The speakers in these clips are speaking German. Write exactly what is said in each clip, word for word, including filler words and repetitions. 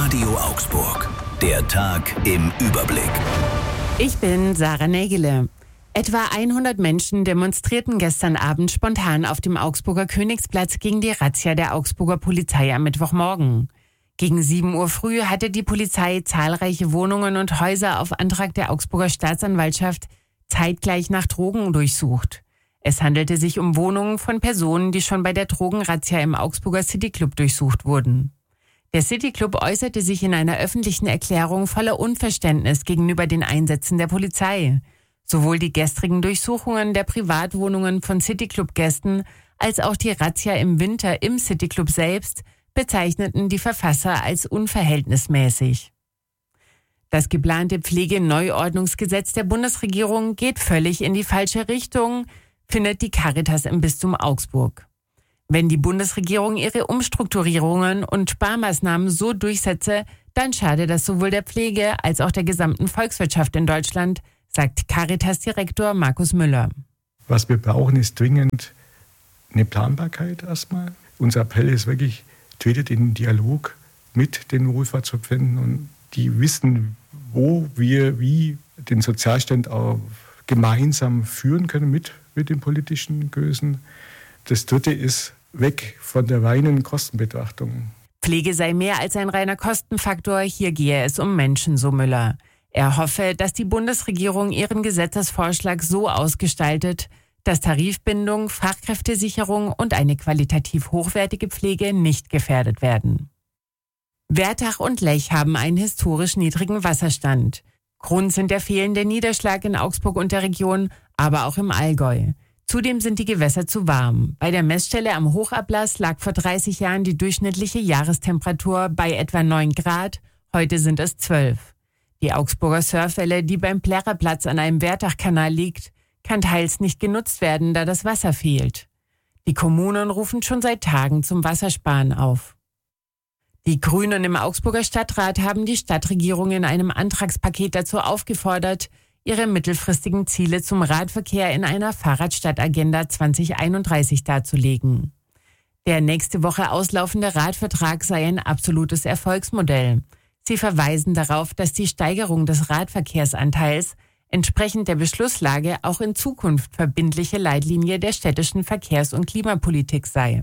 Radio Augsburg. Der Tag im Überblick. Ich bin Sarah Nägele. Etwa hundert Menschen demonstrierten gestern Abend spontan auf dem Augsburger Königsplatz gegen die Razzia der Augsburger Polizei am Mittwochmorgen. Gegen sieben Uhr früh hatte die Polizei zahlreiche Wohnungen und Häuser auf Antrag der Augsburger Staatsanwaltschaft zeitgleich nach Drogen durchsucht. Es handelte sich um Wohnungen von Personen, die schon bei der Drogenrazzia im Augsburger Cityclub durchsucht wurden. Der Cityclub äußerte sich in einer öffentlichen Erklärung voller Unverständnis gegenüber den Einsätzen der Polizei. Sowohl die gestrigen Durchsuchungen der Privatwohnungen von Cityclub-Gästen als auch die Razzia im Winter im Cityclub selbst bezeichneten die Verfasser als unverhältnismäßig. Das geplante Pflegeneuordnungsgesetz der Bundesregierung geht völlig in die falsche Richtung, findet die Caritas im Bistum Augsburg. Wenn die Bundesregierung ihre Umstrukturierungen und Sparmaßnahmen so durchsetze, dann schade das sowohl der Pflege als auch der gesamten Volkswirtschaft in Deutschland, sagt Caritas-Direktor Markus Müller. Was wir brauchen, ist dringend eine Planbarkeit erstmal. Unser Appell ist wirklich, tretet in den Dialog mit den Wohlfahrtsverbänden und die wissen, wo wir wie den Sozialstand auch gemeinsam führen können mit, mit den politischen Größen. Das Dritte ist weg von der reinen Kostenbetrachtung. Pflege sei mehr als ein reiner Kostenfaktor, hier gehe es um Menschen, so Müller. Er hoffe, dass die Bundesregierung ihren Gesetzesvorschlag so ausgestaltet, dass Tarifbindung, Fachkräftesicherung und eine qualitativ hochwertige Pflege nicht gefährdet werden. Wertach und Lech haben einen historisch niedrigen Wasserstand. Grund sind der fehlende Niederschlag in Augsburg und der Region, aber auch im Allgäu. Zudem sind die Gewässer zu warm. Bei der Messstelle am Hochablass lag vor dreißig Jahren die durchschnittliche Jahrestemperatur bei etwa neun Grad, heute sind es zwölf. Die Augsburger Surfwelle, die beim Plärrerplatz an einem Wertachkanal liegt, kann teils nicht genutzt werden, da das Wasser fehlt. Die Kommunen rufen schon seit Tagen zum Wassersparen auf. Die Grünen im Augsburger Stadtrat haben die Stadtregierung in einem Antragspaket dazu aufgefordert, ihre mittelfristigen Ziele zum Radverkehr in einer Fahrradstadtagenda zwanzig einunddreißig darzulegen. Der nächste Woche auslaufende Radvertrag sei ein absolutes Erfolgsmodell. Sie verweisen darauf, dass die Steigerung des Radverkehrsanteils entsprechend der Beschlusslage auch in Zukunft verbindliche Leitlinie der städtischen Verkehrs- und Klimapolitik sei.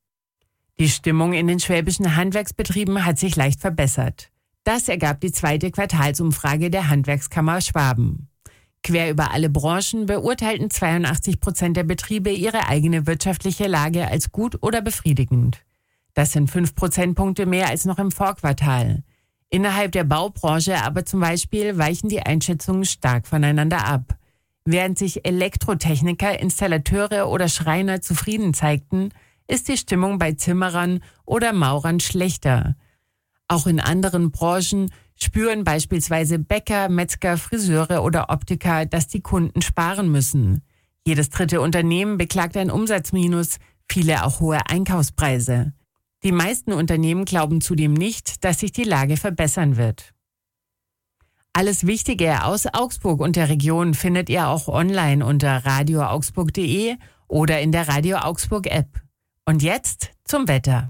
Die Stimmung in den schwäbischen Handwerksbetrieben hat sich leicht verbessert. Das ergab die zweite Quartalsumfrage der Handwerkskammer Schwaben. Quer über alle Branchen beurteilten zweiundachtzig Prozent der Betriebe ihre eigene wirtschaftliche Lage als gut oder befriedigend. Das sind fünf Prozentpunkte mehr als noch im Vorquartal. Innerhalb der Baubranche aber zum Beispiel weichen die Einschätzungen stark voneinander ab. Während sich Elektrotechniker, Installateure oder Schreiner zufrieden zeigten, ist die Stimmung bei Zimmerern oder Maurern schlechter. Auch in anderen Branchen spüren beispielsweise Bäcker, Metzger, Friseure oder Optiker, dass die Kunden sparen müssen. Jedes dritte Unternehmen beklagt ein Umsatzminus, viele auch hohe Einkaufspreise. Die meisten Unternehmen glauben zudem nicht, dass sich die Lage verbessern wird. Alles Wichtige aus Augsburg und der Region findet ihr auch online unter radio augsburg punkt de oder in der Radio Augsburg App. Und jetzt zum Wetter.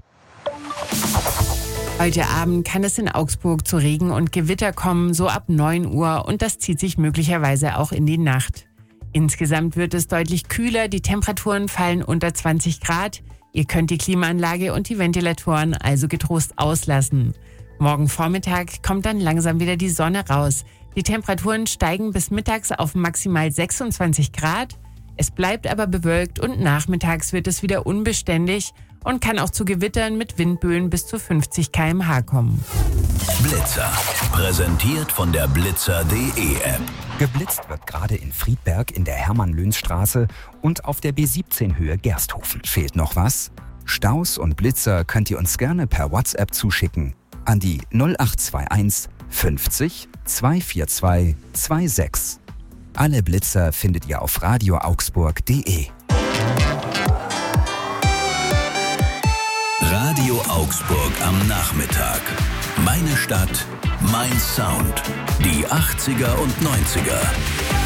Heute Abend kann es in Augsburg zu Regen und Gewitter kommen, so ab neun Uhr, und das zieht sich möglicherweise auch in die Nacht. Insgesamt wird es deutlich kühler, die Temperaturen fallen unter zwanzig Grad. Ihr könnt die Klimaanlage und die Ventilatoren also getrost auslassen. Morgen Vormittag kommt dann langsam wieder die Sonne raus. Die Temperaturen steigen bis mittags auf maximal sechsundzwanzig Grad. Es bleibt aber bewölkt und nachmittags wird es wieder unbeständig und kann auch zu Gewittern mit Windböen bis zu fünfzig Kilometer pro Stunde kommen. Blitzer. Präsentiert von der blitzer punkt de App. Geblitzt wird gerade in Friedberg in der Hermann-Löns-Straße und auf der B siebzehn Höhe Gersthofen. Fehlt noch was? Staus und Blitzer könnt ihr uns gerne per WhatsApp zuschicken an die null acht zwei eins fünfzig zweihundertvierundzwanzig sechsundzwanzig. Alle Blitzer findet ihr auf radio augsburg punkt de. Radio Augsburg am Nachmittag. Meine Stadt, mein Sound. Die achtziger und neunziger.